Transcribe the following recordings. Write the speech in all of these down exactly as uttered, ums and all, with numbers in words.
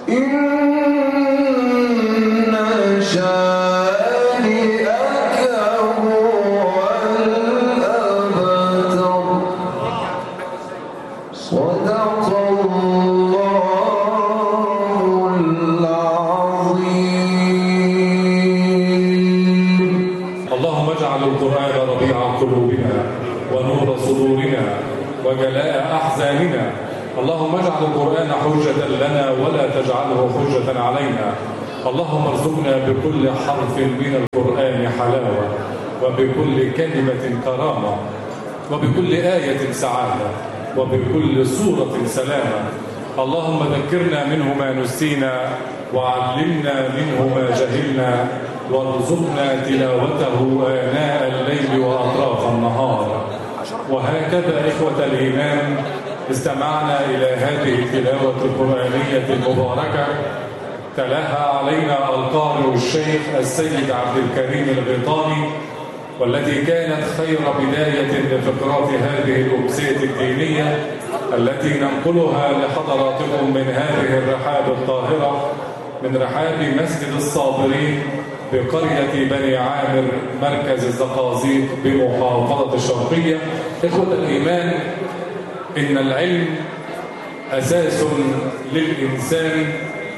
وجلاء أحزاننا. اللهم اجعل القرآن حجة لنا ولا تجعله حجة علينا. اللهم ارزقنا بكل حرف من القرآن حلاوة، وبكل كلمة كرامة، وبكل آية سعادة، وبكل سورة سلامة. اللهم ذكرنا منه ما نسينا، وعلمنا منه ما جهلنا، وارزقنا تلاوته آناء الليل وأطراف النهار. وهكذا إخوة الإيمان استمعنا إلى هذه التلاوة القرآنية المباركة تلاها علينا القارئ الشيخ السيد عبد الكريم الغيطاني، والتي كانت خير بداية لفقرات هذه الأمسية الدينية التي ننقلها لحضراتكم من هذه الرحاب الطاهرة، من رحاب مسجد الصابرين بقرية بني عامر مركز الزقازيق بمحافظة الشرقية. إخوة الإيمان، إن العلم أساس للإنسان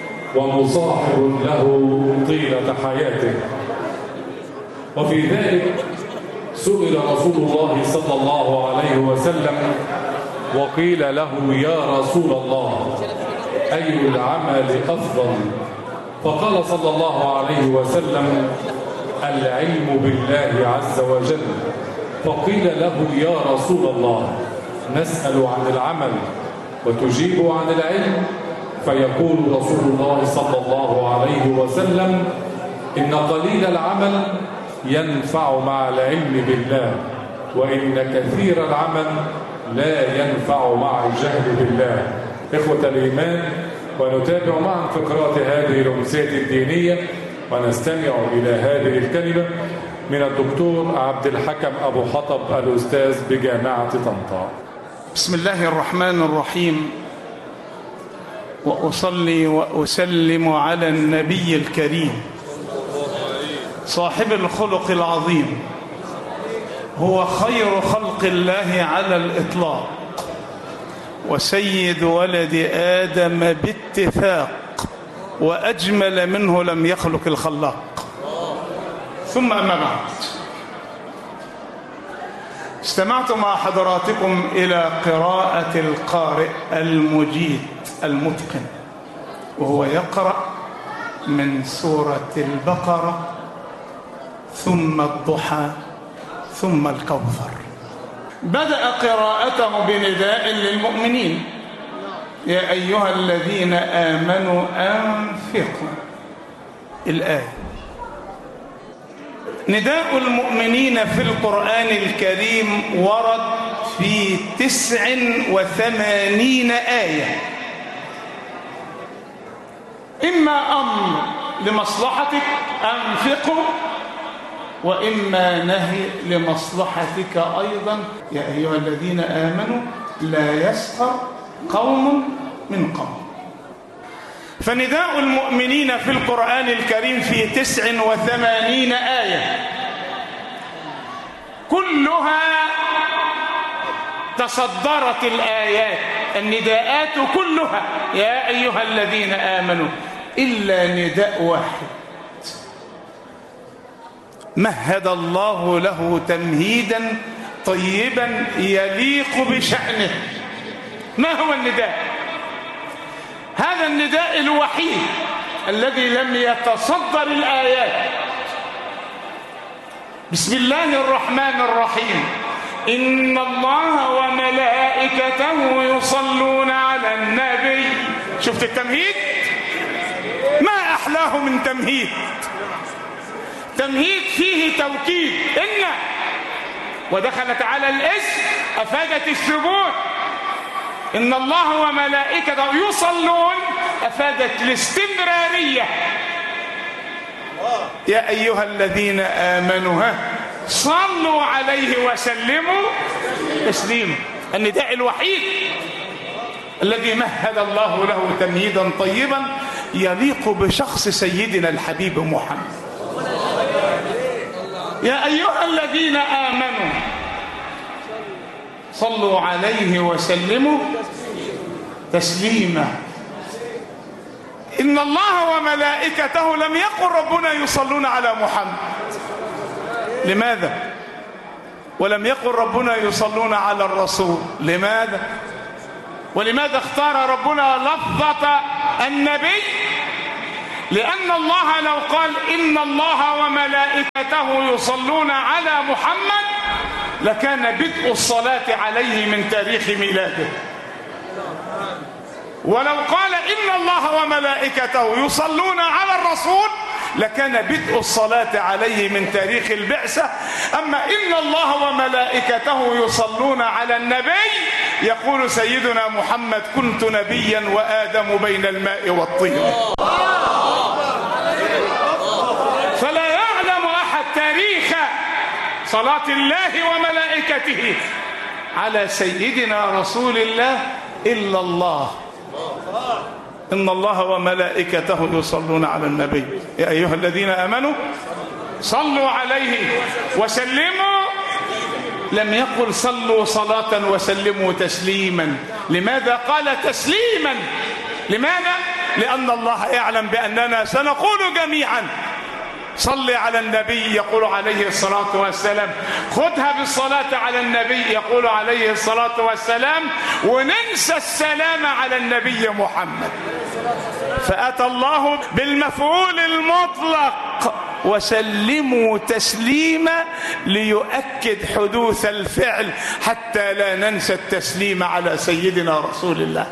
ومصاحب له طيلة حياته، وفي ذلك سئل رسول الله صلى الله عليه وسلم وقيل له: يا رسول الله، أي العمل أفضل؟ فقال صلى الله عليه وسلم: العلم بالله عز وجل. فقيل له: يا رسول الله، نسأل عن العمل وتجيب عن العلم؟ فيقول رسول الله صلى الله عليه وسلم: إن قليل العمل ينفع مع العلم بالله، وإن كثير العمل لا ينفع مع الجهل بالله. إخوة الإيمان، ونتابع معا فقرات هذه الأمسية الدينية، ونستمع إلى هذه الكلمة من الدكتور عبد الحكم أبو حطب الأستاذ بجامعة طنطا. بسم الله الرحمن الرحيم، وأصلي وأسلم على النبي الكريم صاحب الخلق العظيم، هو خير خلق الله على الإطلاق، وسيد ولد آدم باتفاق، وأجمل منه لم يخلق الخلاق. ثم أما بعد، استمعت مع حضراتكم إلى قراءة القارئ المجيد المتقن، وهو يقرأ من سورة البقرة ثم الضحى ثم الكوثر. بدأ قراءته بنداء للمؤمنين: يا أيها الذين آمنوا أنفقوا. الآية. نداء المؤمنين في القرآن الكريم ورد في تسع وثمانين آية، إما أمر لمصلحتك أنفقوا، وإما نهي لمصلحتك أيضا: يا أيها الذين آمنوا لا يسخر قوم من قوم. فنداء المؤمنين في القرآن الكريم في تسع وثمانين آية كلها تصدرت الآيات النداءات كلها يا أيها الذين آمنوا، إلا نداء واحد مهد الله له تمهيدا طيبا يليق بشأنه. ما هو النداء؟ هذا النداء الوحيد الذي لم يتصدر الآيات. بسم الله الرحمن الرحيم: إن الله وملائكته يصلون على النبي. شفت التمهيد؟ ما أحلاه من تمهيد. تمهيد فيه توكيد، إن ودخلت على الاسم أفادت الثبوت. إن الله وملائكته يصلون أفادت الاستمرارية. يا أيها الذين آمنوا صلوا عليه وسلموا تسليما. النداء الوحيد الذي مهد الله له تمهيدا طيبا يليق بشخص سيدنا الحبيب محمد. يا أيها الذين آمنوا صلوا عليه وسلموا تسليما. إن الله وملائكته لم يقل ربنا يصلون على محمد. لماذا؟ ولم يقل ربنا يصلون على الرسول. لماذا؟ ولماذا اختار ربنا لفظة النبي؟ لأن الله لو قال إن الله وملائكته يصلون على محمد لكان بدء الصلاة عليه من تاريخ ميلاده. ولو قال إن الله وملائكته يصلون على الرسول لكان بدء الصلاة عليه من تاريخ البعثة. أما إن الله وملائكته يصلون على النبي يقول سيدنا محمد كنت نبيا وآدم بين الماء والطين. فلا يعلم أحد تاريخ صلاة الله وملائكته على سيدنا رسول الله إلا الله. إن الله وملائكته يصلون على النبي يا أيها الذين آمنوا صلوا عليه وسلموا. لم يقل صلوا صلاة وسلموا تسليما. لماذا قال تسليما؟ لماذا؟ لأن الله يعلم بأننا سنقول جميعا صل على النبي يقول عليه الصلاة والسلام، خذها بالصلاة على النبي يقول عليه الصلاة والسلام، وننسى السلام على النبي محمد. فأتى الله بالمفعول المطلق وسلموا تسليما ليؤكد حدوث الفعل حتى لا ننسى التسليم على سيدنا رسول الله.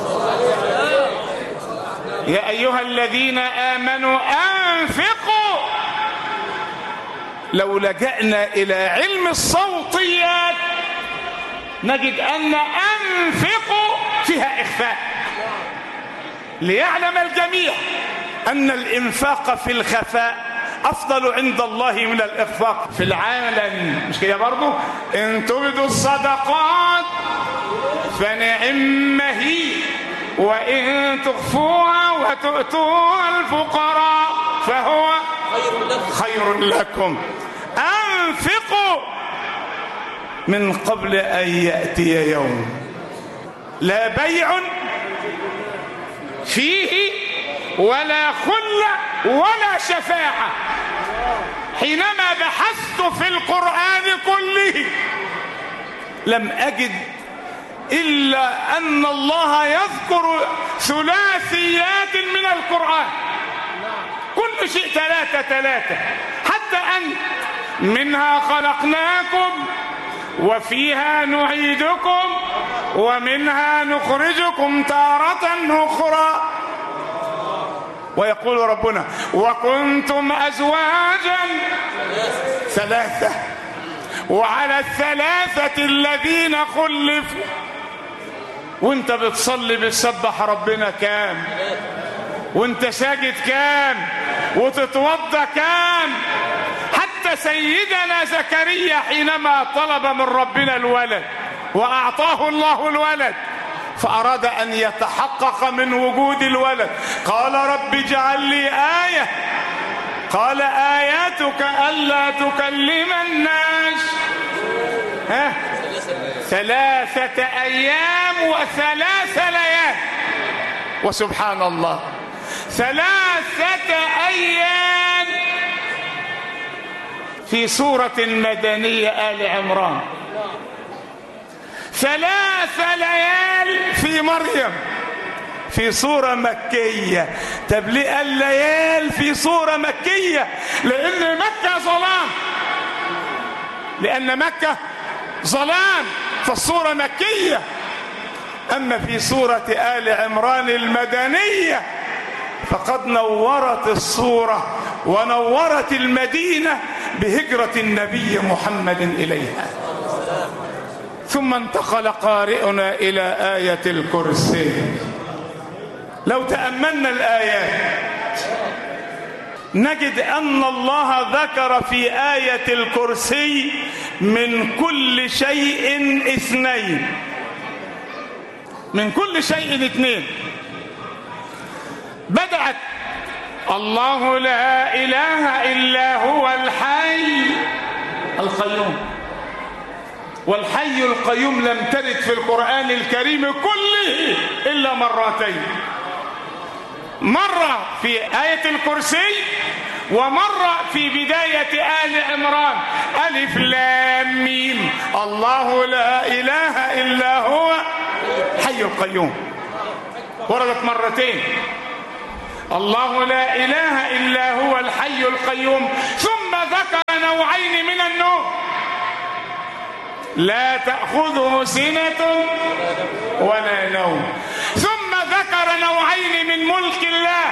يا أيها الذين آمنوا أنفقوا. لو لجأنا إلى علم الصوتيات نجد أن أنفقوا فيها إخفاء، ليعلم الجميع أن الإنفاق في الخفاء أفضل عند الله من الإخفاق في العالم. مش كده برضو؟ إن تبدوا الصدقات فنعم هي وإن تخفوها وتؤتوها الفقراء فهو خير لكم. أنفقوا من قبل أن يأتي يوم لا بيع فيه ولا خلة ولا شفاعة. حينما بحثت في القرآن كله لم أجد إلا أن الله يذكر ثلاثيات من القرآن، كل شيء ثلاثة ثلاثة، حتى أن منها خلقناكم وفيها نعيدكم ومنها نخرجكم تارة أخرى. ويقول ربنا وكنتم أزواجا ثلاثة وعلى الثلاثة الذين خلفوا. وانت بتصلي بتسبح ربنا كام؟ وانت ساجد كام؟ وتتوضى كام؟ حتى سيدنا زكريا حينما طلب من ربنا الولد وأعطاه الله الولد فأراد أن يتحقق من وجود الولد قال رب اجعل لي آية. قال آياتك ألا تكلم الناس ها ثلاثة أيام وثلاث ليال. وسبحان الله ثلاثة أيام في سورة مدنية آل عمران، ثلاث ليال في مريم في سورة مكية. طب ليه الليال في سورة مكية؟ لأن مكة ظلام، لأن مكة ظلام فالسورة مكية. أما في سورة آل عمران المدنية فقد نورت الصورة ونورت المدينة بهجرة النبي محمد إليها. ثم انتقل قارئنا إلى آية الكرسي. لو تأملنا الآيات نجد أن الله ذكر في آية الكرسي من كل شيء اثنين، من كل شيء اثنين. بدأت الله لا إله إلا هو الحي القيوم. والحي القيوم لم ترد في القرآن الكريم كله إلا مرتين، مرة في آية الكرسي ومرة في بداية آل عمران. ألف لام ميم، الله لا إله إلا هو حي القيوم، وردت مرتين. الله لا إله إلا هو الحي القيوم. ثم ذكر نوعين من النوم، لا تأخذه سنة ولا نوم. ثم ذكر نوعين من ملك الله،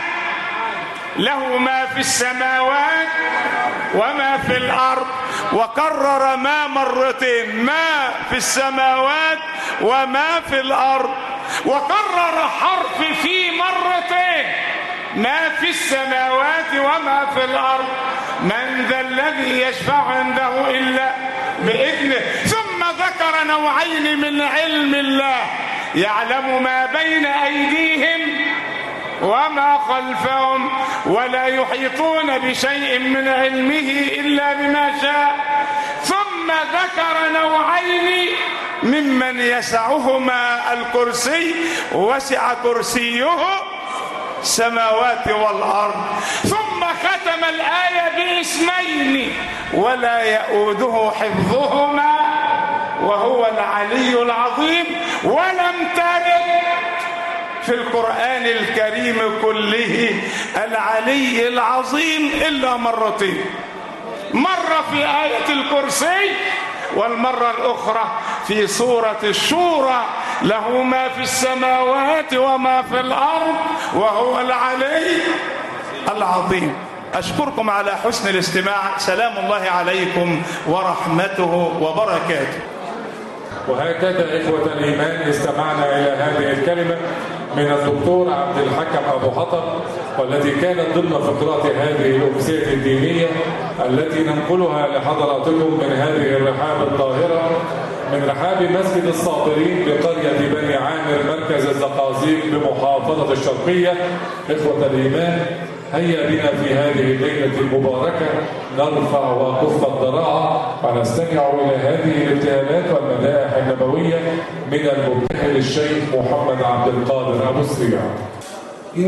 له ما في السماوات وما في الأرض، وكرر ما مرتين، ما في السماوات وما في الأرض، وكرر حرف في مرتين، ما في السماوات وما في الأرض. من ذا الذي يشفع عنده إلا بإذنه. ثم ذكر نوعين من علم الله، يعلم ما بين أيديهم وما خلفهم، ولا يحيطون بشيء من علمه إلا بما شاء. ثم ذكر نوعين ممن يسعهما الكرسي، وسع كرسيه السماوات والأرض. ثم ختم الآية باسمين، ولا يؤوده حفظهما وهو العلي العظيم. ولم ترد في القرآن الكريم كله العلي العظيم إلا مرتين، مرة في آية الكرسي، والمرة الأخرى في سورة الشورى، له ما في السماوات وما في الأرض وهو العلي العظيم. أشكركم على حسن الاستماع. سلام الله عليكم ورحمته وبركاته. وهكذا إخوة الإيمان استمعنا إلى هذه الكلمة من الدكتور عبد الحكم أبو حطب، والتي كانت ضمن فقرات هذه الأمسية الدينية التي ننقلها لحضراتكم من هذه الرحاب الطاهرة، من رحاب مسجد الصابرين بقرية بني عامر مركز الزقازيق بمحافظة الشرقية. إخوة الإيمان، هيا بنا في هذه الليلة المباركة نرفع وكف الضراعة ونستمع إلى هذه الابتهالات والمدائح النبوية من المبتهل الشيخ محمد عبد القادر أبو سريع.